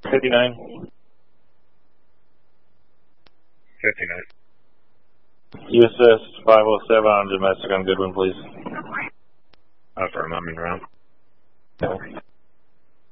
59. 59. USS 507 on domestic on Goodwin, please. Affirm, I'm in round. Okay.